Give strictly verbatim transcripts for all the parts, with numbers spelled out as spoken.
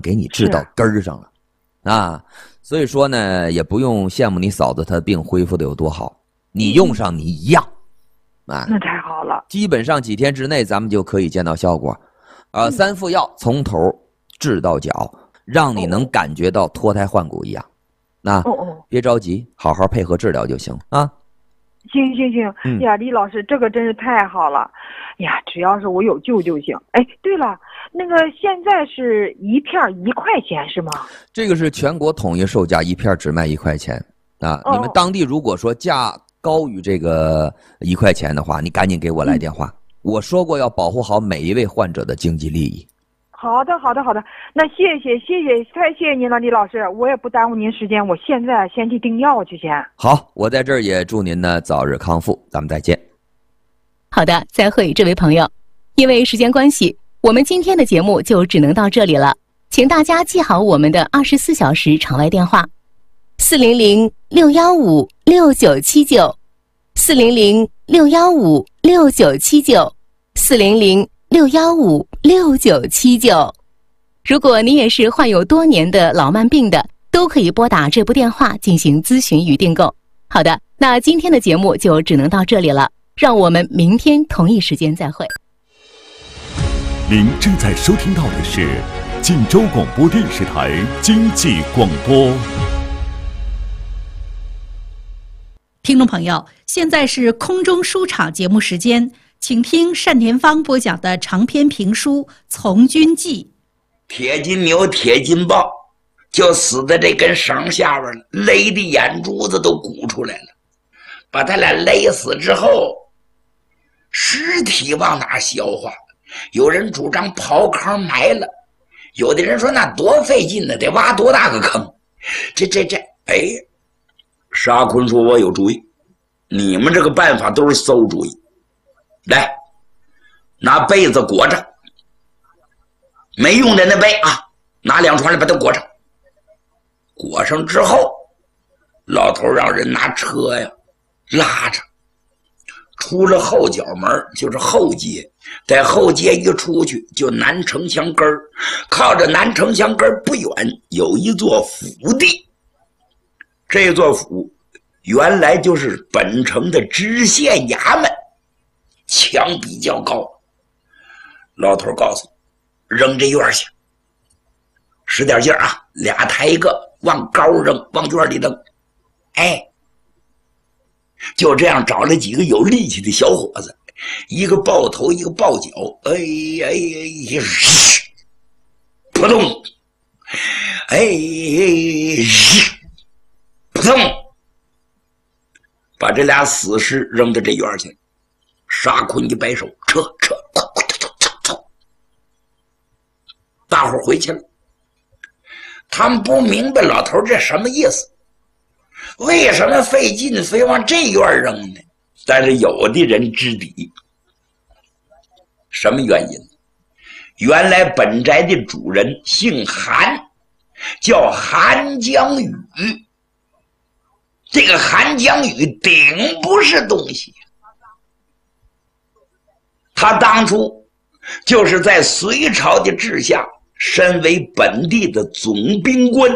给你治到根儿上了啊。所以说呢，也不用羡慕你嫂子她病恢复的有多好，你用上你一样啊。 那太好了， 基本上几天之内咱们就可以见到效果。呃，三副药从头治到脚，让你能感觉到脱胎换骨一样。那哦哦， 别着急，好好配合治疗就行啊。 行行行， 嗯呀，李老师，这个真是太好了，呀，只要是我有救就行。哎，对了，那个现在是一片一块钱是吗？ 这个是全国统一售价，一片只卖一块钱啊。 哦你们当地如果说价高于这个一块钱的话，你赶紧给我来电话。嗯、我说过要保护好每一位患者的经济利益。 好的，好的，好的。那谢谢，谢谢，太谢谢您了，李老师。我也不耽误您时间，我现在先去订药去先。 好，我在这儿也祝您呢早日康复，咱们再见。 好的，再会，这位朋友。因为时间关系，我们今天的节目就只能到这里了，请大家记好我们的二十四小时场外电话：四零零六幺五六九七九，四零零六幺五六九七九，四零零六幺五六九七九。如果你也是患有多年的老慢病的，都可以拨打这部电话进行咨询与订购。好的，那今天的节目就只能到这里了，让我们明天同一时间再会。 您正在收听到的是晋州广播电视台经济广播。 听众朋友，现在是空中书场节目时间，请听单田芳播讲的长篇评书《从军记》。 铁金牛铁金豹就死在这根绳下边了，勒的眼珠子都鼓出来了。把他俩勒死之后，尸体往哪消化？有人主张刨坑埋了，有的人说那多费劲呢，得挖多大个坑？这这这，哎，沙坤说我有主意，你们这个办法都是馊主意。来，拿被子裹着，没用的那被啊，拿两床来把它裹上。裹上之后，老头让人拿车呀拉着，出了后脚门就是后街，在后街一出去就南城墙根儿，靠着南城墙根儿不远有一座府地。这座府原来就是本城的知县衙门，墙比较高。老头告诉扔这院去，使点劲啊，俩抬一个，往高扔，往院里扔。哎，就这样找了几个有力气的小伙子，一个抱头，一个抱脚，哎哎哎，扑通，哎哎，扑通，把这俩死尸扔到这院去。沙坤一摆手，撤撤，大伙回去了。他们不明白老头这什么意思，为什么费劲非往这院扔呢？但是有的人知底，什么原因？原来本宅的主人姓韩，叫韩江宇。这个韩江宇顶不是东西，他当初就是在隋朝的治下身为本地的总兵官，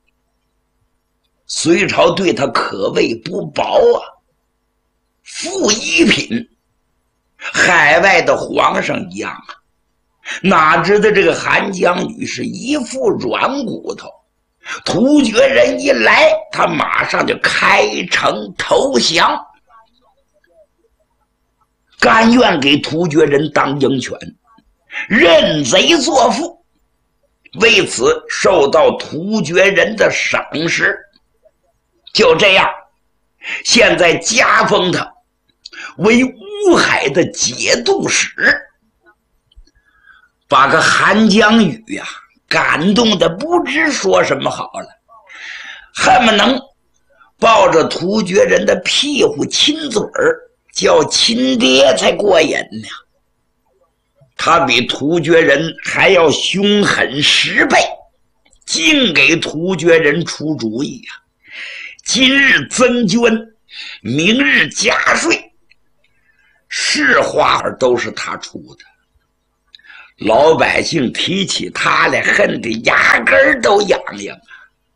隋朝对他可谓不薄啊，附一品，海外的皇上一样啊。哪知道这个韩江女是一副软骨头，突厥人一来，他马上就开城投降，甘愿给突厥人当鹰犬，认贼作父，为此受到突厥人的赏识。就这样，现在加封他为乌海的节度使，把个韩江宇呀、啊、感动的不知说什么好了，恨不能抱着突厥人的屁股亲嘴儿，叫亲爹才过瘾呢。他比突厥人还要凶狠十倍，净给突厥人出主意呀、啊。今日增捐，明日加税，是花都是他出的。 老百姓提起他来，恨得牙根儿都痒痒啊。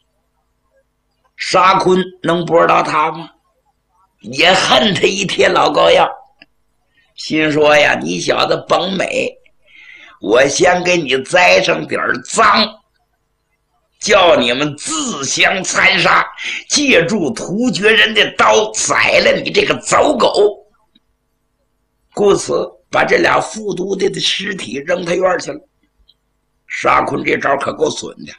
沙坤能不知道他吗？也恨他一贴老膏药，心说呀，你小子甭美，我先给你栽上点赃，叫你们自相残杀，借助突厥人的刀宰了你这个走狗。故此把这俩副都督的尸体扔他院去了。沙坤这招可够损的，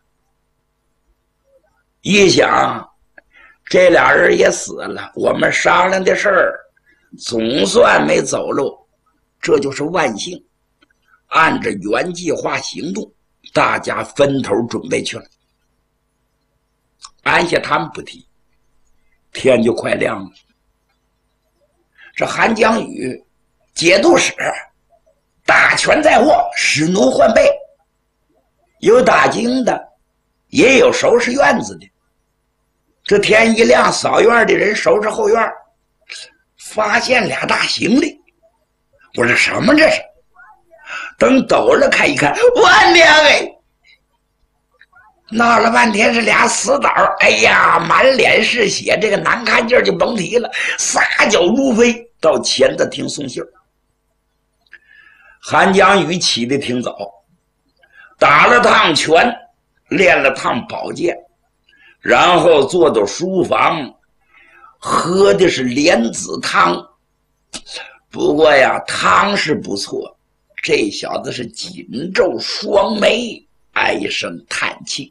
一想这俩人也死了，我们商量的事儿总算没走漏，这就是万幸。按着原计划行动，大家分头准备去了。安下他们不提，天就快亮了。这韩江宇节度使大权在握，使奴换备，有打更的，也有收拾院子的。这天一亮，扫院的人收拾后院，发现俩大行李。我说什么这是？等抖了看一看，我娘哎！闹了半天是俩死倒，哎呀，满脸是血，这个难看劲儿就甭提了，撒脚如飞到前子厅送信儿。韩江宇起得挺早，打了趟拳，练了趟宝剑，然后坐到书房，喝的是莲子汤。不过呀，汤是不错，这小子是紧皱双眉，唉声叹气。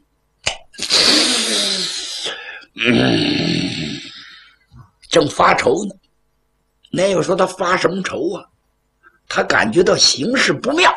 嗯，正发愁呢。那又说他发什么愁啊？他感觉到形势不妙。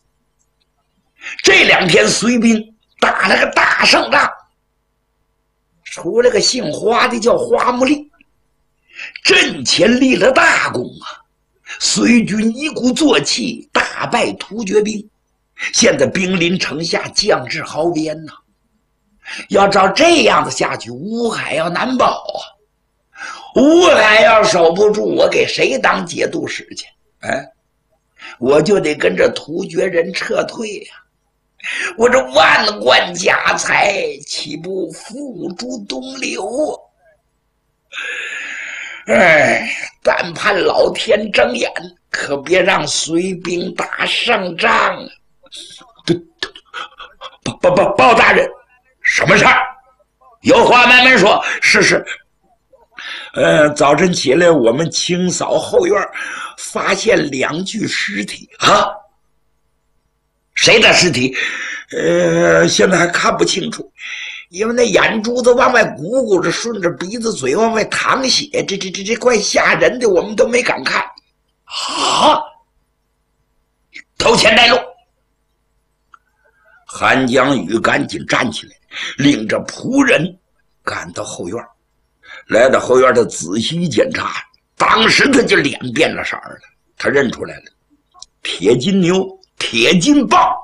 这两天隋兵打了个大胜仗，出了个姓花的叫花木力，阵前立了大功啊！隋军一鼓作气，大败突厥兵，现在兵临城下，将至壕边呐、啊。要照这样子下去，乌海要难保啊！乌海要守不住，我给谁当节度使去？哎，我就得跟着突厥人撤退呀、啊！我这万贯家财，岂不付诸东流？哎，但盼老天睁眼，可别让隋兵打胜仗。对对，包包包包大人，什么事儿？有话慢慢说。是是，呃，早晨起来，我们清扫后院，发现两具尸体啊。谁的尸体？呃，现在还看不清楚，因为那眼珠子往外鼓鼓着，顺着鼻子嘴往外淌血，这这这这怪吓人的，我们都没敢看。啊！头前带路。韩江宇赶紧站起来，领着仆人赶到后院。来到后院，他仔细检查，当时他就脸变了色了，他认出来了，铁金牛、铁金豹，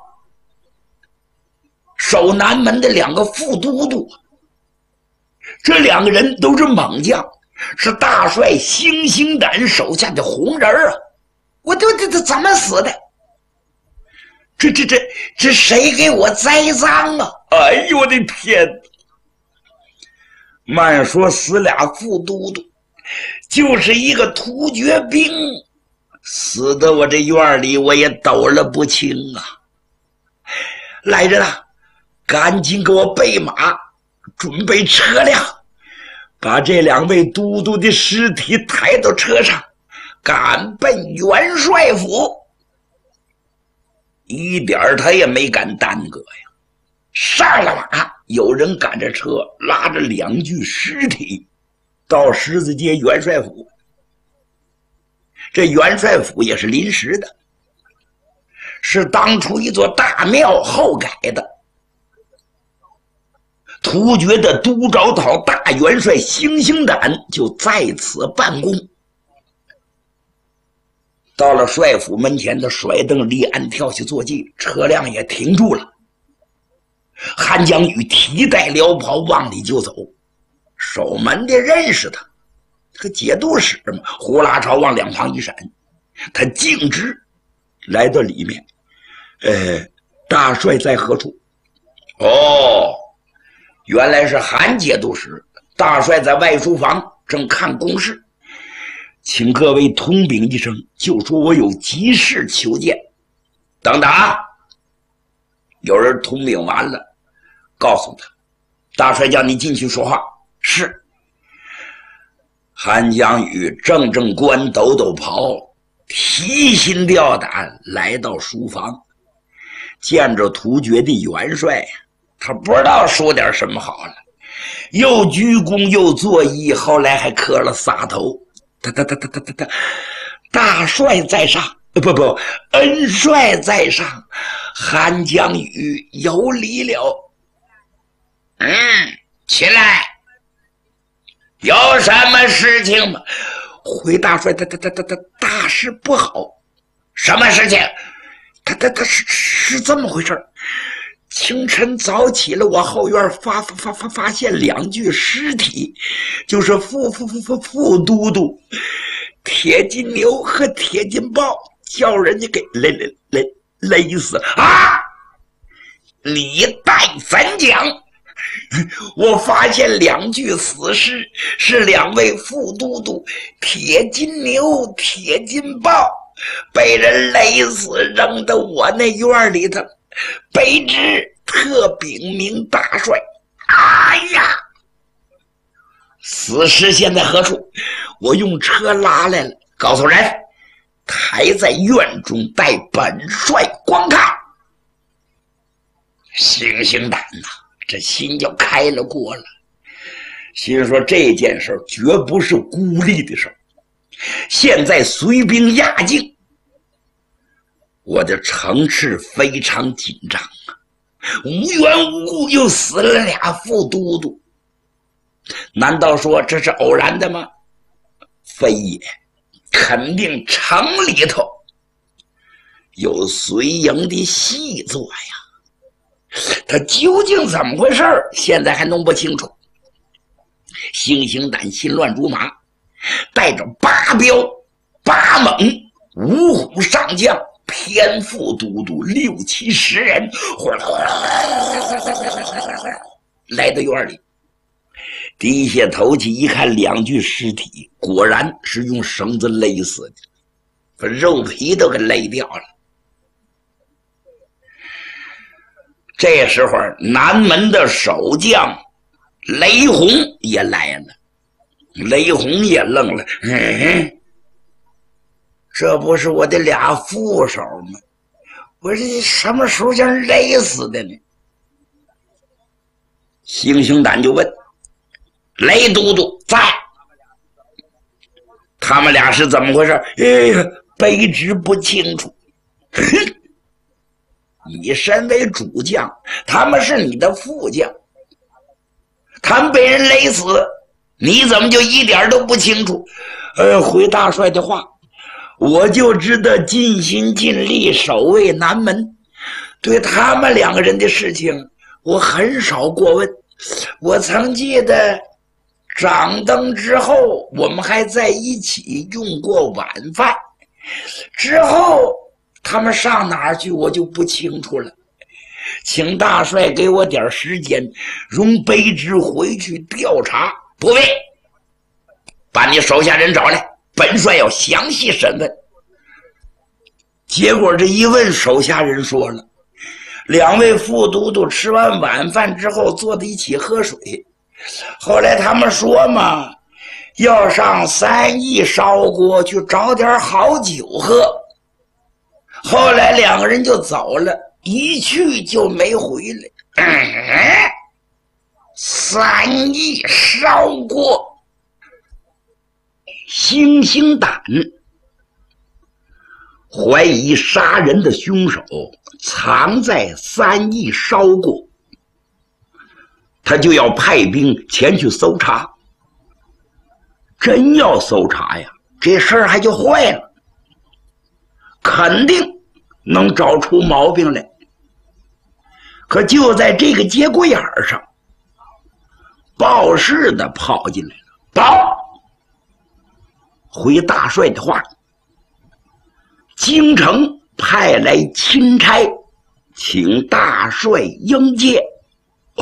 守南门的两个副都督，这两个人都是猛将，是大帅星星胆手下的红人啊！我这这这怎么死的？这这这这谁给我栽赃啊？哎呦我的天！慢说死俩副都督，就是一个突厥兵，死的我这院里我也抖了不清啊！来人啊，赶紧给我备马，准备车辆，把这两位都督的尸体抬到车上，赶奔元帅府。一点他也没敢耽搁呀！上了马，有人赶着车，拉着两具尸体到狮子街元帅府。这元帅府也是临时的，是当初一座大庙后改的。突厥的都招讨大元帅星星胆就在此办公。到了帅府门前，他甩蹬立鞍，跳下坐骑，车辆也停住了。韩江宇提带撩袍往里就走，守门的认识他，这个节度使嘛，呼啦朝往两旁一闪，他径直来到里面。 呃，大帅在何处？哦，原来是韩节度使。大帅在外书房正看公事，请各位通禀一声，就说我有急事求见。等等啊，有人通禀完了，告诉他，大帅叫你进去说话。是。韩江宇正正官，抖抖袍，提心吊胆来到书房，见着突厥的元帅，他不知道说点什么好了，又鞠躬又作揖，后来还磕了仨头。他他他他他他他，大帅在上，不不，恩帅在上，韩江宇有礼了。嗯，起来。有什么事情吗？回大帅，他他他他他大事不好。什么事情？他他他是是这么回事。清晨早起了，我后院发发发发发现两具尸体，就是副副副副副都督铁金牛和铁金豹，叫人家给勒勒勒勒死啊！你待怎讲？我发现两具死尸，是两位副都督铁金牛、铁金豹，被人勒死，扔到我那院里头。卑职特禀明大帅。哎呀，死尸现在何处？我用车拉来了，告诉人抬在院中，待本帅观看。醒醒胆呐！这心就开了锅了，心说这件事绝不是孤立的事儿，现在随兵压境，我的城市非常紧张啊！无缘无故又死了俩副都督，难道说这是偶然的吗？非也，肯定城里头有随营的细作呀。他究竟怎么回事现在还弄不清楚。星星胆心乱如麻，带着八彪八猛五虎上将偏副都督六七十人来到院里，低下头去一看，两具尸体果然是用绳子勒死的，把肉皮都给勒掉了。这时候南门的守将雷洪也来了，雷洪也愣了，嗯，这不是我的俩副手吗？我这什么时候将勒死的呢？星星胆就问雷都督在，他们俩是怎么回事？哎呀，卑职不清楚。你身为主将，他们是你的副将，他们被人勒死，你怎么就一点都不清楚？呃，回大帅的话，我就知道尽心尽力守卫南门，对他们两个人的事情我很少过问。我曾记得掌灯之后我们还在一起用过晚饭，之后他们上哪儿去我就不清楚了，请大帅给我点时间，容卑职回去调查。不必，把你手下人找来，本帅要详细审问。结果这一问，手下人说了，两位副都督吃完晚饭之后坐在一起喝水，后来他们说嘛，要上三义烧锅去找点好酒喝，后来两个人就走了，一去就没回来。嗯，三义烧锅，星星胆怀疑杀人的凶手藏在三义烧锅，他就要派兵前去搜查。真要搜查呀，这事儿还就坏了，肯定能找出毛病来。可就在这个节骨眼上，报事的跑进来了，报回大帅的话，京城派来钦差请大帅迎接。